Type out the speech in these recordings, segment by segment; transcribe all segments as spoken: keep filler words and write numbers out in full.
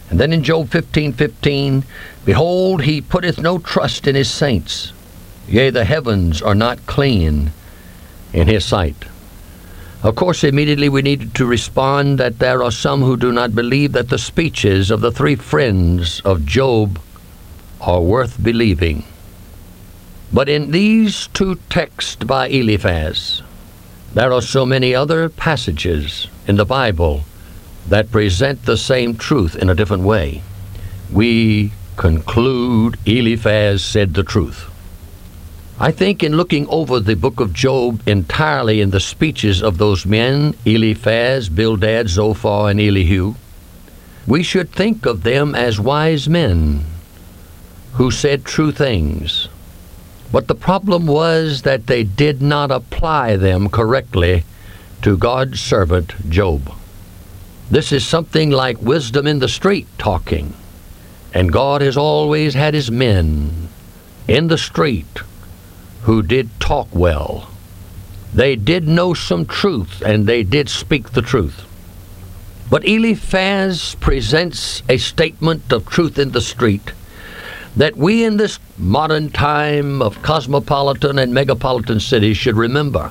And then in Job fifteen fifteen, behold, he putteth no trust in his saints. Yea, the heavens are not clean in his sight. Of course, immediately we needed to respond that there are some who do not believe that the speeches of the three friends of Job are worth believing. But in these two texts by Eliphaz, there are so many other passages in the Bible that present the same truth in a different way. We conclude Eliphaz said the truth. I think in looking over the book of Job entirely in the speeches of those men, Eliphaz, Bildad, Zophar, and Elihu, we should think of them as wise men who said true things. But the problem was that they did not apply them correctly to God's servant Job. This is something like wisdom in the street talking. And God has always had his men in the street who did talk well. They did know some truth, and they did speak the truth. But Eliphaz presents a statement of truth in the street that we in this modern time of cosmopolitan and megapolitan cities should remember.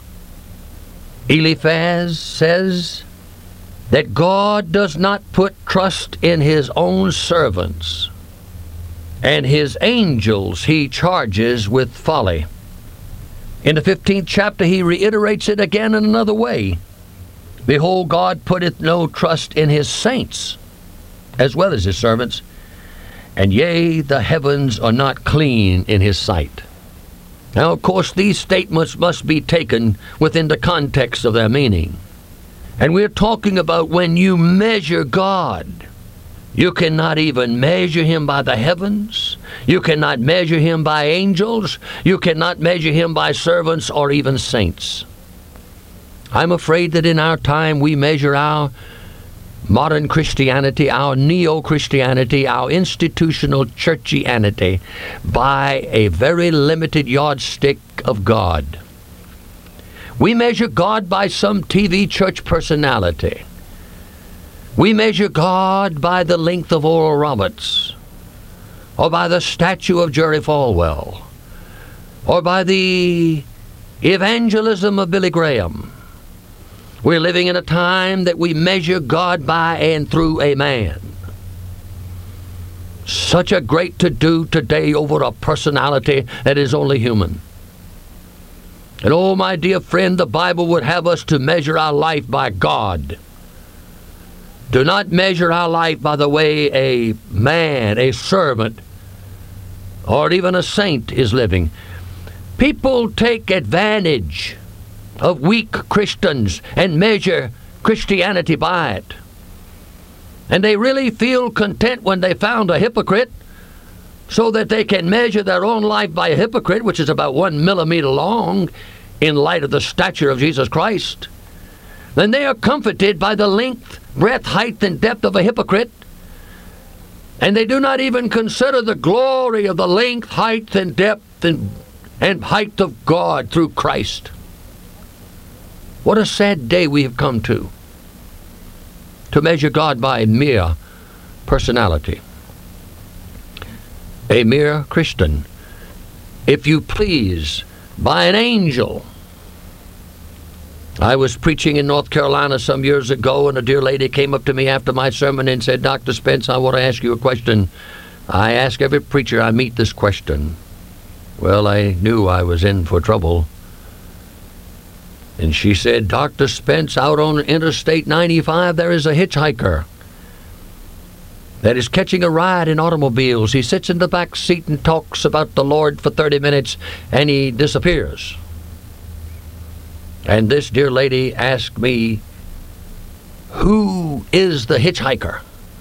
Eliphaz says that God does not put trust in his own servants, and his angels he charges with folly. In the fifteenth chapter, he reiterates it again in another way. Behold, God putteth no trust in his saints, as well as his servants, and yea, the heavens are not clean in his sight. Now, of course, these statements must be taken within the context of their meaning. And we're talking about when you measure God. You cannot even measure him by the heavens. You cannot measure him by angels. You cannot measure him by servants or even saints. I'm afraid that in our time we measure our modern Christianity, our neo-Christianity, our institutional churchianity by a very limited yardstick of God. We measure God by some T V church personality. We measure God by the length of Oral Roberts, or by the statue of Jerry Falwell, or by the evangelism of Billy Graham. We're living in a time that we measure God by and through a man. Such a great to-do today over a personality that is only human. And oh, my dear friend, the Bible would have us to measure our life by God. Do not measure our life by the way a man, a servant, or even a saint is living. People take advantage of weak Christians and measure Christianity by it. And they really feel content when they found a hypocrite, so that they can measure their own life by a hypocrite, which is about one millimeter long in light of the stature of Jesus Christ. Then they are comforted by the length, breadth, height, and depth of a hypocrite, and they do not even consider the glory of the length, height, and depth and, and height of God through Christ. What a sad day we have come to, to measure God by mere personality. A mere Christian, if you please, by an angel. I was preaching in North Carolina some years ago, and a dear lady came up to me after my sermon and said, Doctor Spence, I want to ask you a question. I ask every preacher I meet this question. Well, I knew I was in for trouble. And she said, Doctor Spence, out on Interstate ninety-five, there is a hitchhiker that is catching a ride in automobiles. He sits in the back seat and talks about the Lord for thirty minutes, and he disappears. And this dear lady asked me, who is the hitchhiker?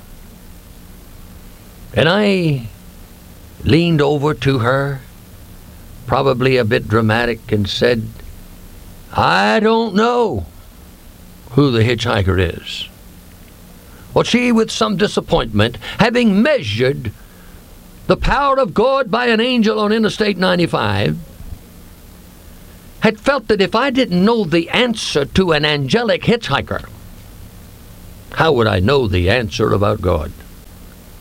And I leaned over to her, probably a bit dramatic, and said, I don't know who the hitchhiker is. Well, she, with some disappointment, having measured the power of God by an angel on Interstate ninety-five, had felt that if I didn't know the answer to an angelic hitchhiker, how would I know the answer about God?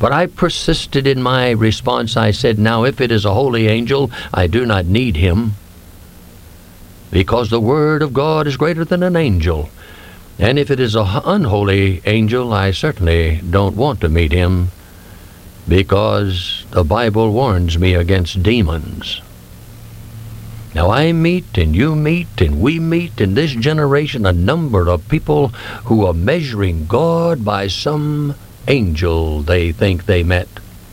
But I persisted in my response. I said, now if it is a holy angel, I do not need him, because the Word of God is greater than an angel. And if it is an unholy angel, I certainly don't want to meet him, because the Bible warns me against demons. Now I meet and you meet and we meet in this generation a number of people who are measuring God by some angel they think they met.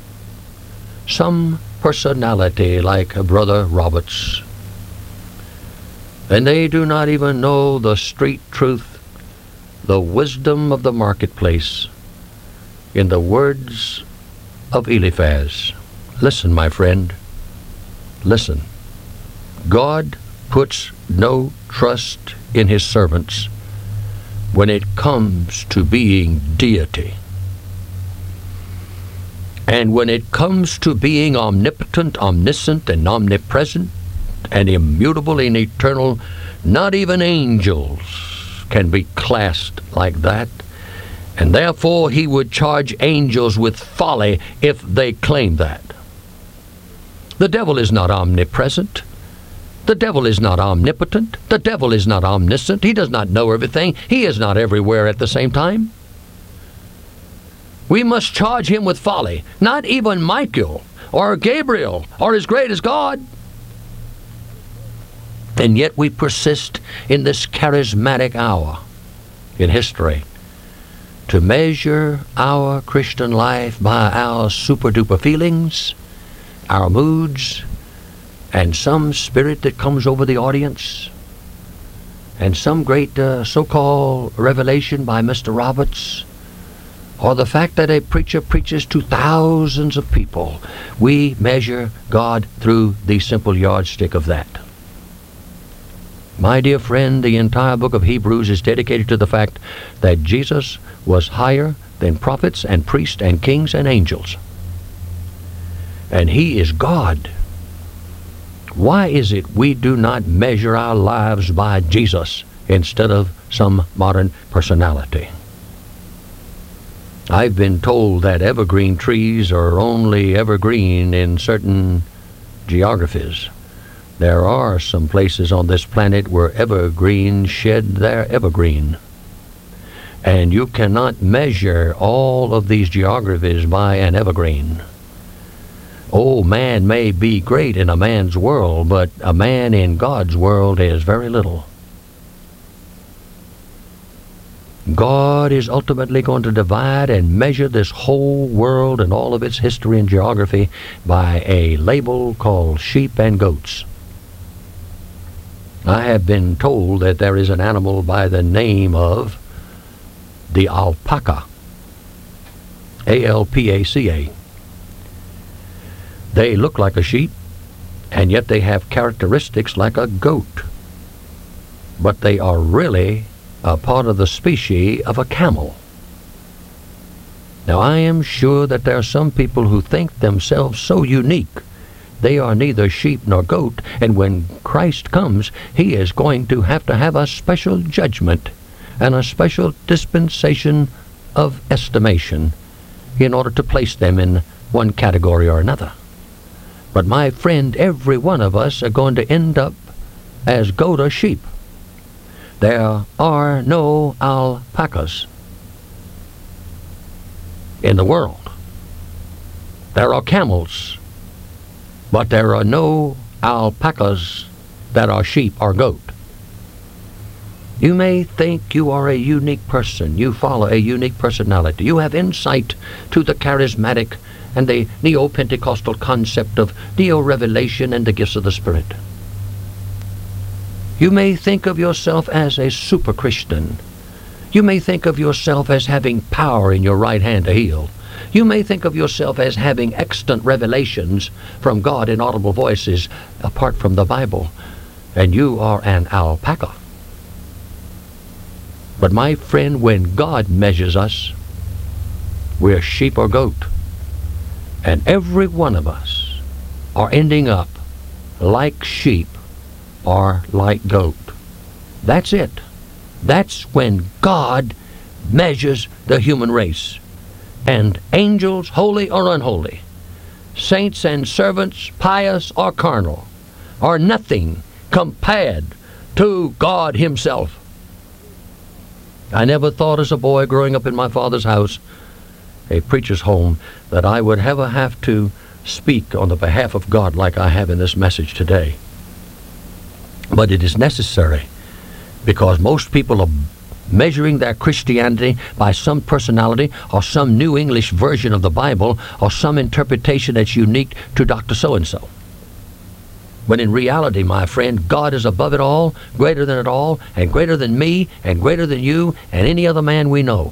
Some personality like Brother Roberts. And they do not even know the street truth, the wisdom of the marketplace, in the words of Eliphaz. Listen, my friend, listen. God puts no trust in his servants when it comes to being deity. And when it comes to being omnipotent, omniscient, and omnipresent, and immutable and eternal, not even angels can be classed like that. And therefore he would charge angels with folly if they claim that. The devil is not omnipresent. The devil is not omnipotent. The devil is not omniscient. He does not know everything. He is not everywhere at the same time. We must charge him with folly. Not even Michael or Gabriel are as great as God. And yet we persist in this charismatic hour in history to measure our Christian life by our super-duper feelings, our moods, and some spirit that comes over the audience, and some great uh, so-called revelation by Mister Roberts, or the fact that a preacher preaches to thousands of people. We measure God through the simple yardstick of that. My dear friend, the entire book of Hebrews is dedicated to the fact that Jesus was higher than prophets and priests and kings and angels. And he is God. Why is it we do not measure our lives by Jesus instead of some modern personality? I've been told that evergreen trees are only evergreen in certain geographies. There are some places on this planet where evergreens shed their evergreen. And you cannot measure all of these geographies by an evergreen. Oh, man may be great in a man's world, but a man in God's world is very little. God is ultimately going to divide and measure this whole world and all of its history and geography by a label called sheep and goats. I have been told that there is an animal by the name of the alpaca, A L P A C A. They look like a sheep, and yet they have characteristics like a goat. But they are really a part of the species of a camel. Now, I am sure that there are some people who think themselves so unique. They are neither sheep nor goat, and when Christ comes, he is going to have to have a special judgment and a special dispensation of estimation in order to place them in one category or another. But my friend, every one of us are going to end up as goat or sheep. There are no alpacas in the world. There are camels, but there are no alpacas that are sheep or goat. You may think you are a unique person. You follow a unique personality. You have insight to the charismatic and the neo-Pentecostal concept of neo-revelation and the gifts of the Spirit. You may think of yourself as a super Christian. You may think of yourself as having power in your right hand to heal. You may think of yourself as having extant revelations from God in audible voices apart from the Bible. And you are an alpaca. But my friend, when God measures us, we're sheep or goat. And every one of us are ending up like sheep or like goat. That's it. That's when God measures the human race. and angels, holy or unholy, saints and servants, pious or carnal, are nothing compared to God himself. I never thought as a boy growing up in my father's house, a preacher's home, that I would ever have to speak on the behalf of God like I have in this message today. But it is necessary, because most people are measuring their Christianity by some personality or some New English version of the Bible or some interpretation that's unique to Doctor So-and-so. When in reality, my friend, God is above it all, greater than it all, and greater than me, and greater than you, and any other man we know.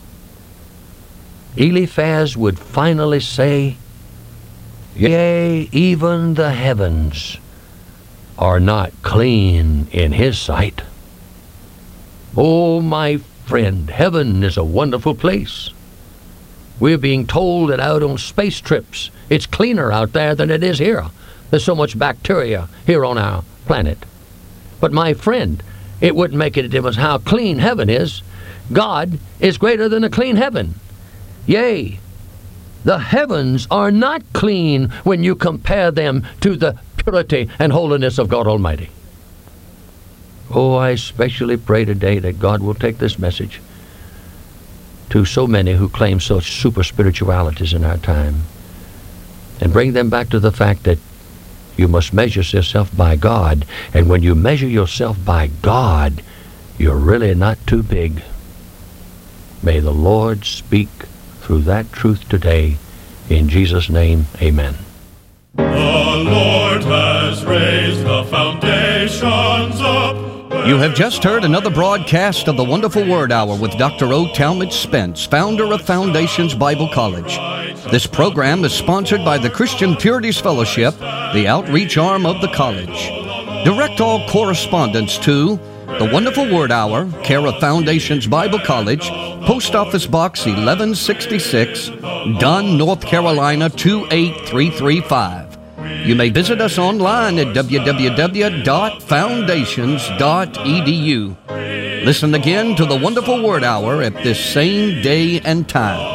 Eliphaz would finally say, yea, even the heavens are not clean in his sight. Oh, my friend, heaven is a wonderful place. We're being told that out on space trips, it's cleaner out there than it is here. There's so much bacteria here on our planet. But my friend, it wouldn't make any difference how clean heaven is. God is greater than a clean heaven. Yea, the heavens are not clean when you compare them to the purity and holiness of God Almighty. Oh, I especially pray today that God will take this message to so many who claim such super spiritualities in our time and bring them back to the fact that you must measure yourself by God. And when you measure yourself by God, you're really not too big. May the Lord speak through that truth today. In Jesus' name, amen. The Lord has raised the foundations up. You have just heard another broadcast of the Wonderful Word Hour with Doctor O. Talmage Spence, founder of Foundations Bible College. This program is sponsored by the Christian Purities Fellowship, the outreach arm of the college. Direct all correspondence to The Wonderful Word Hour, care of Foundations Bible College, Post Office Box eleven sixty-six, Dunn, North Carolina two eight three three five. You may visit us online at w w w dot foundations dot e d u. Listen again to the Wonderful Word Hour at this same day and time.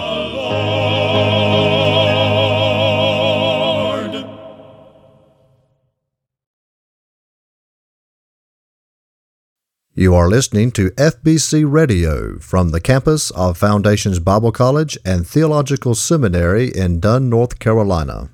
You are listening to F B C Radio from the campus of Foundations Bible College and Theological Seminary in Dunn, North Carolina.